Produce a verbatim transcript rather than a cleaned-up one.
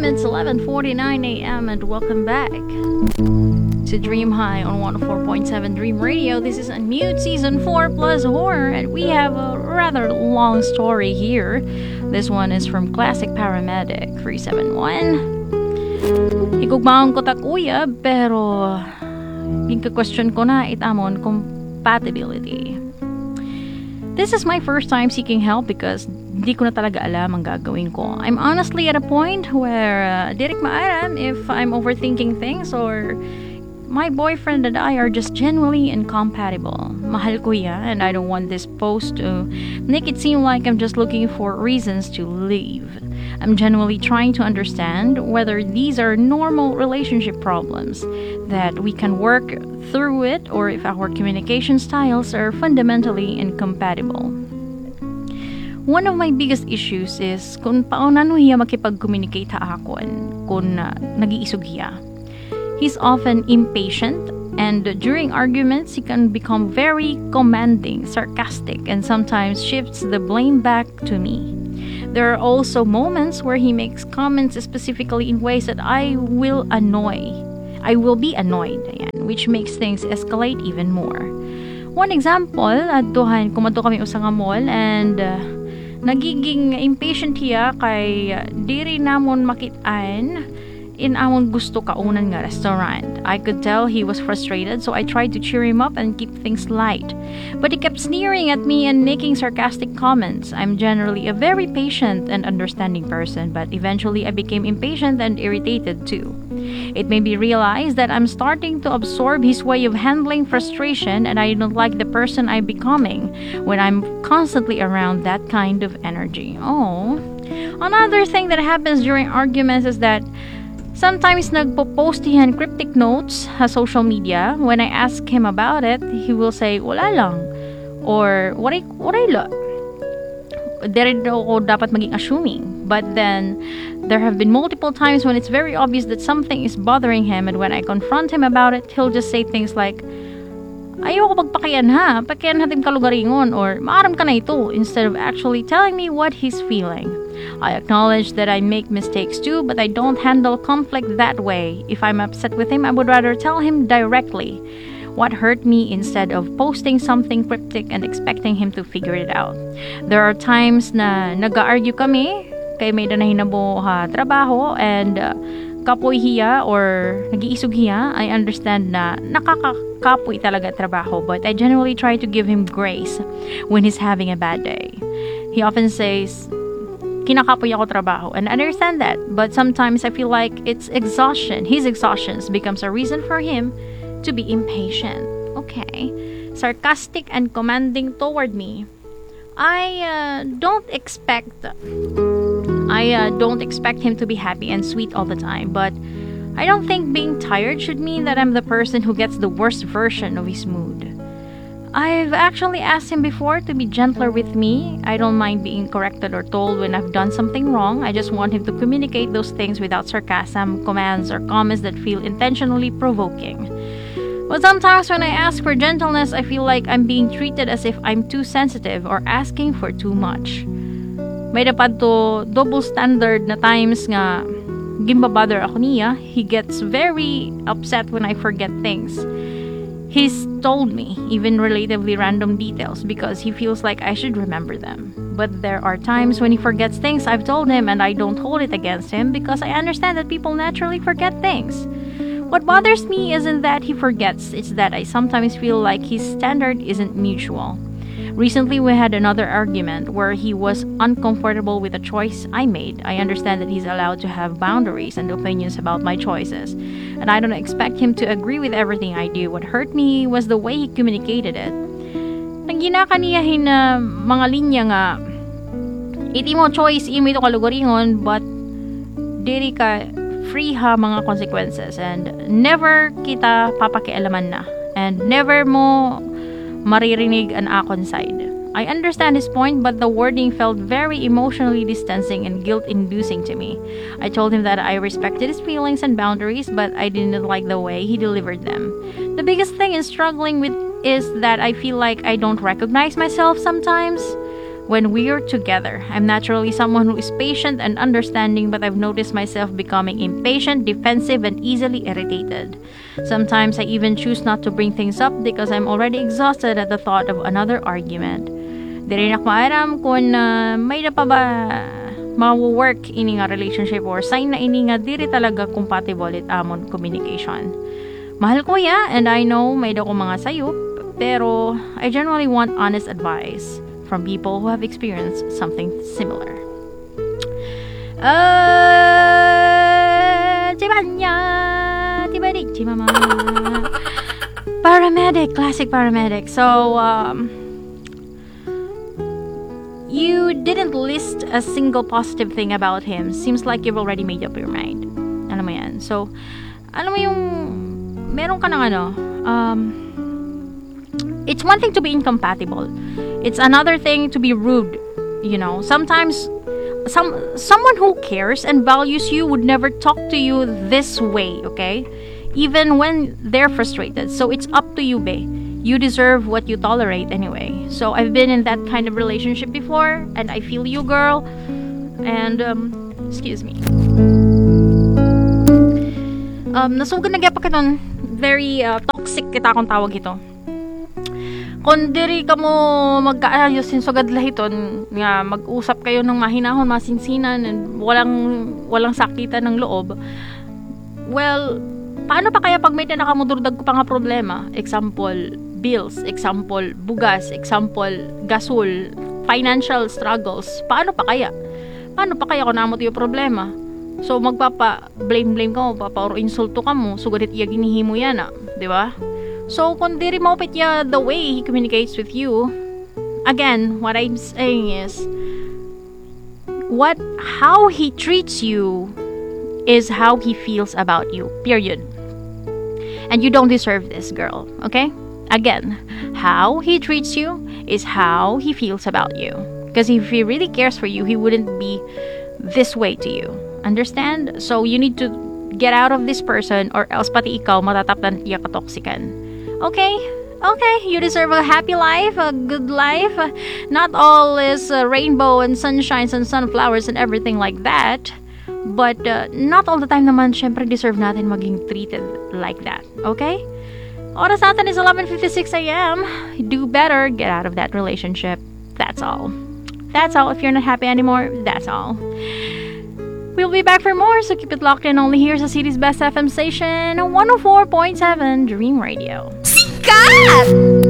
It's eleven forty-nine a.m. and welcome back to Dream High on one oh four point seven Dream Radio. This is Unmute Season four plus Horror, and we have a rather long story here. This one is from Classic Paramedic three seven one. Higugmaon ko ta kuya, pero ginka-question ko na itamon compatibility. This is my first time seeking help because di ko na talaga alam ang gagawin ko. I'm honestly at a point where uh, di rin maalam if I'm overthinking things or my boyfriend and I are just genuinely incompatible. Mahal ko ya, and I don't want this post to make it seem like I'm just looking for reasons to leave. I'm genuinely trying to understand whether these are normal relationship problems, that we can work through it, or if our communication styles are fundamentally incompatible. One of my biggest issues is kung paano hiya makipag-communicate ha akon kung uh, nag-iisog hiya. He's often impatient, and during arguments, he can become very commanding, sarcastic, and sometimes shifts the blame back to me. There are also moments where he makes comments specifically in ways that I will annoy. I will be annoyed, ayan, which makes things escalate even more. One example, aduhan, kumadto kami usa nga mall, and uh, nagiging impatient hiya kay uh, diri namon makitaan in amon gusto kaunan nga restaurant. I could tell he was frustrated, so I tried to cheer him up and keep things light. But he kept sneering at me and making sarcastic comments. I'm generally a very patient and understanding person, but eventually I became impatient and irritated too. It made me realize that I'm starting to absorb his way of handling frustration, and I don't like the person I'm becoming when I'm constantly around that kind of energy. Oh. Another thing that happens during arguments is that sometimes nagpo-post yan cryptic notes sa social media. When I ask him about it, he will say, wala lang. Or, waray, waray la. There ako dapat maging assuming. But then, there have been multiple times when it's very obvious that something is bothering him, and when I confront him about it, he'll just say things like, ayoko pagpakayan ha, pakayan natin kalugaringon, or maaram ka na ito, instead of actually telling me what he's feeling. I acknowledge that I make mistakes too, but I don't handle conflict that way. If I'm upset with him, I would rather tell him directly what hurt me instead of posting something cryptic and expecting him to figure it out. There are times na nag-argue kami, kay may na hinabo ha trabaho, and uh, kapoy hiya or nag-iisog hiya. I understand na nakakakapoy talaga trabaho, but I generally try to give him grace when he's having a bad day. He often says, kinakapoy ako trabaho, and I understand that, but sometimes I feel like it's exhaustion. His exhaustion becomes a reason for him to be impatient. Okay. Sarcastic and commanding toward me. I uh, don't expect I uh, don't expect him to be happy and sweet all the time, but I don't think being tired should mean that I'm the person who gets the worst version of his mood. I've actually asked him before to be gentler with me. I don't mind being corrected or told when I've done something wrong. I just want him to communicate those things without sarcasm, commands, or comments that feel intentionally provoking. But sometimes when I ask for gentleness, I feel like I'm being treated as if I'm too sensitive or asking for too much. May dapat to double standard na times nga gimbabother ako niya. He gets very upset when I forget things. He's told me even relatively random details because he feels like I should remember them. But there are times when he forgets things I've told him, and I don't hold it against him because I understand that people naturally forget things. What bothers me isn't that he forgets, it's that I sometimes feel like his standard isn't mutual. Recently, we had another argument where he was uncomfortable with a choice I made. I understand that he's allowed to have boundaries and opinions about my choices, and I don't expect him to agree with everything I do. What hurt me was the way he communicated it. Nang ginakaniyahin na mga linya nga, iti mo choice, imo ito kalugaringon, but diri ka free ha mga consequences, and never kita papakialaman na, and never mo maririnig an akon side. I understand his point, but the wording felt very emotionally distancing and guilt-inducing to me. I told him that I respected his feelings and boundaries, but I didn't like the way he delivered them. The biggest thing in struggling with is that I feel like I don't recognize myself sometimes. when we're together. I'm naturally someone who is patient and understanding, but I've noticed myself becoming impatient, defensive, and easily irritated. Sometimes I even choose not to bring things up because I'm already exhausted at the thought of another argument. Di rin ako maaram kung uh, may na pa ba mawo-work ini nga relationship or sign na ini nga diri talaga compatible it amon communication. Mahal ko ya, and I know may daw ko mga sayop, pero I generally want honest advice from people who have experienced something similar. Uh, Chibanya, Chibadi, Chimama. Paramedic, classic paramedic. So, um, you didn't list a single positive thing about him. Seems like you've already made up your mind. Alam mo yan. So, alam mo yung, meron ka ng ano, um, it's one thing to be incompatible. It's another thing to be rude. You know, sometimes some someone who cares and values you would never talk to you this way, okay? Even when they're frustrated. So it's up to you, bae. You deserve what you tolerate anyway. So I've been in that kind of relationship before, and I feel you, girl. And um, excuse me. Um, nasugan na gyapa katon. Very uh, toxic kita akong tawag ito. Kung diri ka mo magkaayos sin sugad lahiton nga mag-usap kayo ng mahinahon, masinsinan, and walang walang sakitan ng loob. Well, paano pa kaya pag may nakamudurdag ko pa nga problema? Example, bills, example, bugas, example, gasol, financial struggles. Paano pa kaya? Paano pa kaya kung namo yung problema? So magpapa blame blame ka mo, papa or insulto ka mo, sugadit iya ginihimo yan ah, di ba? So, kung diri maupit ya the way he communicates with you, again, what I'm saying is, what, how he treats you is how he feels about you, period. And you don't deserve this, girl, okay? Again, how he treats you is how he feels about you. Because if he really cares for you, he wouldn't be this way to you. Understand? So, you need to get out of this person or else pati ikaw matataptan tiya katoksikan. Okay, okay, you deserve a happy life, a good life. Not all is uh, rainbow and sunshines and sunflowers and everything like that. But uh, not all the time naman, syempre deserve natin maging treated like that. Okay? Oras natin is eleven fifty-six a.m. Do better, get out of that relationship. That's all. That's all. If you're not happy anymore, that's all. We'll be back for more, so keep it locked in only here sa City's Best F M station, one oh four point seven Dream Radio. Skat!